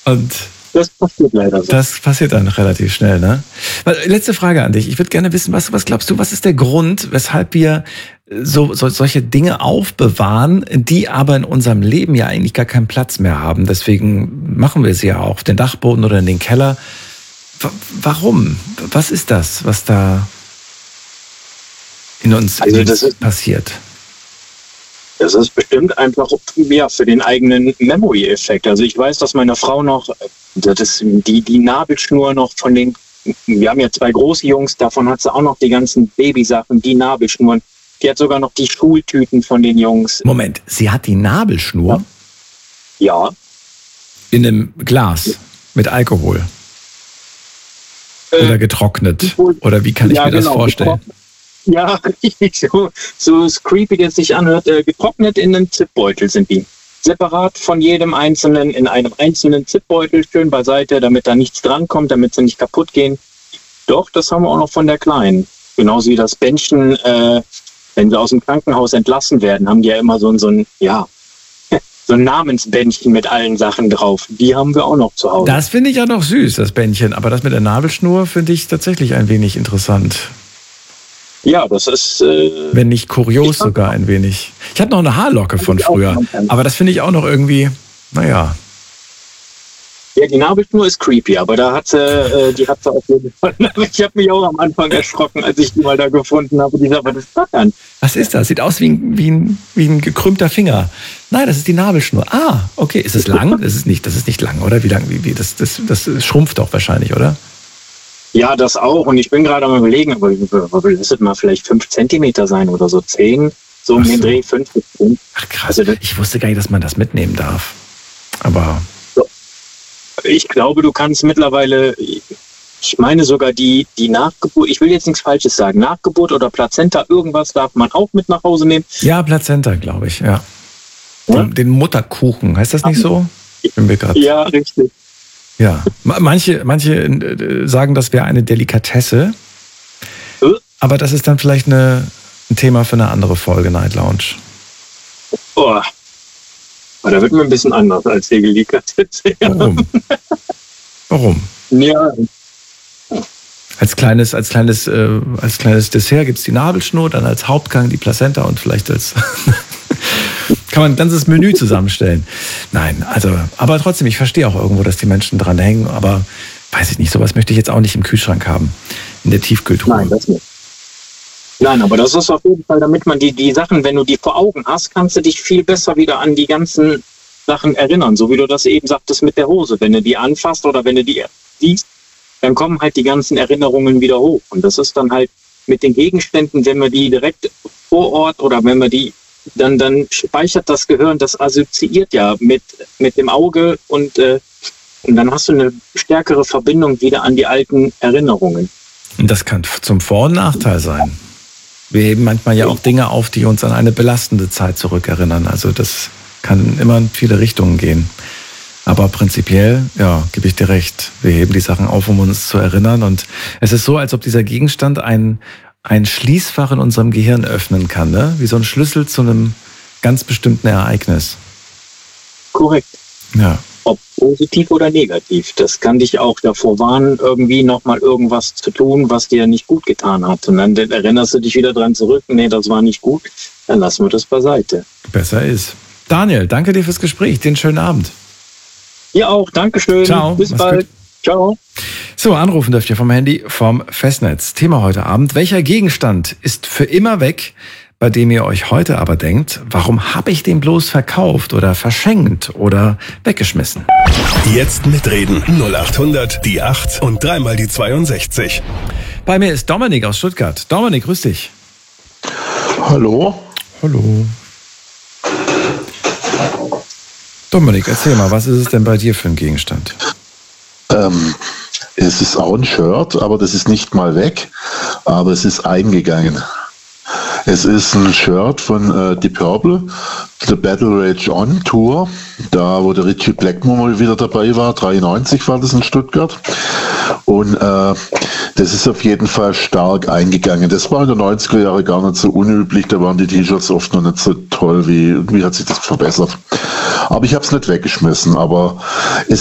Und Das passiert leider so. das passiert dann relativ schnell, ne? Letzte Frage an dich. Ich würde gerne wissen, was glaubst du, was ist der Grund, weshalb wir solche Dinge aufbewahren, die aber in unserem Leben ja eigentlich gar keinen Platz mehr haben? Deswegen machen wir sie ja auch auf den Dachboden oder in den Keller. Warum? Was ist das, was da in uns passiert? Das ist bestimmt einfach für den eigenen Memory-Effekt. Also ich weiß, dass meine Frau noch, das ist die Nabelschnur noch von den, wir haben ja 2 große Jungs, davon hat sie auch noch die ganzen Babysachen, die Nabelschnuren. Die hat sogar noch die Schultüten von den Jungs. Moment, sie hat die Nabelschnur? Ja. In einem Glas mit Alkohol? Oder getrocknet? Oder wie kann ich mir das vorstellen? Ja, richtig. So creepy es sich anhört. Getrocknet in einem Zipbeutel sind die. Separat von jedem Einzelnen in einem einzelnen Zipbeutel, schön beiseite, damit da nichts drankommt, damit sie nicht kaputt gehen. Doch, das haben wir auch noch von der Kleinen. Genauso wie das Bändchen, wenn sie aus dem Krankenhaus entlassen werden, haben die ja immer so ein Namensbändchen mit allen Sachen drauf. Die haben wir auch noch zu Hause. Das finde ich ja noch süß, das Bändchen. Aber das mit der Nabelschnur finde ich tatsächlich ein wenig interessant. Ja, das ist... wenn nicht kurios sogar ein wenig. Ich hatte noch eine Haarlocke von früher. Aber das finde ich auch noch irgendwie, naja. Ja, die Nabelschnur ist creepy, aber die hat sie auf jeden Fall. Ich habe mich auch am Anfang erschrocken, als ich die mal da gefunden habe. Was ist das dann? Was ist das? Sieht aus wie ein gekrümmter Finger. Nein, das ist die Nabelschnur. Ah, okay. Ist es lang? Das ist nicht lang, oder? Wie lang? Das schrumpft doch wahrscheinlich, oder? Ja, das auch. Und ich bin gerade am Überlegen, aber lass es mal vielleicht 5 Zentimeter sein oder so 10. So um den Dreh 5 bis 10. Ach krass, ich wusste gar nicht, dass man das mitnehmen darf. Aber... Ich glaube, du kannst mittlerweile, ich meine sogar die Nachgeburt, ich will jetzt nichts Falsches sagen, Nachgeburt oder Plazenta, irgendwas darf man auch mit nach Hause nehmen. Ja, Plazenta, glaube ich, ja. Den Mutterkuchen, heißt das nicht so? Ja, richtig. Ja, manche sagen, das wäre eine Delikatesse, aber das ist dann vielleicht ein Thema für eine andere Folge, Night Lounge. Boah. Aber da wird man ein bisschen anders als die Delikatesse. Warum? Ja. Als kleines Dessert gibt es die Nabelschnur, dann als Hauptgang die Plazenta und vielleicht als kann man ein ganzes Menü zusammenstellen. Nein, aber trotzdem, ich verstehe auch irgendwo, dass die Menschen dran hängen, aber weiß ich nicht, sowas möchte ich jetzt auch nicht im Kühlschrank haben, in der Tiefkühltruhe. Nein, das nicht. Nein, aber das ist auf jeden Fall, damit man die Sachen, wenn du die vor Augen hast, kannst du dich viel besser wieder an die ganzen Sachen erinnern. So wie du das eben sagtest mit der Hose. Wenn du die anfasst oder wenn du die siehst, dann kommen halt die ganzen Erinnerungen wieder hoch. Und das ist dann halt mit den Gegenständen, wenn man die direkt vor Ort oder wenn man die, dann speichert das Gehirn, das assoziiert ja mit dem Auge und dann hast du eine stärkere Verbindung wieder an die alten Erinnerungen. Und das kann zum Vor- und Nachteil sein. Wir heben manchmal ja auch Dinge auf, die uns an eine belastende Zeit zurückerinnern. Also das kann immer in viele Richtungen gehen. Aber prinzipiell, ja, gebe ich dir recht. Wir heben die Sachen auf, um uns zu erinnern. Und es ist so, als ob dieser Gegenstand ein Schließfach in unserem Gehirn öffnen kann, ne? Wie so ein Schlüssel zu einem ganz bestimmten Ereignis. Korrekt. Ja. Ob positiv oder negativ. Das kann dich auch davor warnen, irgendwie nochmal irgendwas zu tun, was dir nicht gut getan hat. Und dann erinnerst du dich wieder dran zurück, nee, das war nicht gut, dann lassen wir das beiseite. Besser ist. Daniel, danke dir fürs Gespräch. Dir einen schönen Abend. Ihr auch, Dankeschön. Ciao. Bis bald. Gut. Ciao. So, anrufen dürft ihr vom Handy, vom Festnetz. Thema heute Abend: Welcher Gegenstand ist für immer weg, bei dem ihr euch heute aber denkt, warum habe ich den bloß verkauft oder verschenkt oder weggeschmissen? Jetzt mitreden. 0800 die 8 und dreimal die 62. Bei mir ist Dominik aus Stuttgart. Dominik, grüß dich. Hallo. Hallo. Dominik, erzähl mal, was ist es denn bei dir für ein Gegenstand? Es ist auch ein Shirt, aber das ist nicht mal weg, aber es ist eingegangen. Es ist ein Shirt von Deep Purple, The Battle Rage On Tour, da wo der Richie Blackmore mal wieder dabei war, 93 war das in Stuttgart. Und das ist auf jeden Fall stark eingegangen. Das war in den 90er Jahren gar nicht so unüblich, da waren die T-Shirts oft noch nicht so toll, wie irgendwie hat sich das verbessert. Aber ich habe es nicht weggeschmissen, aber es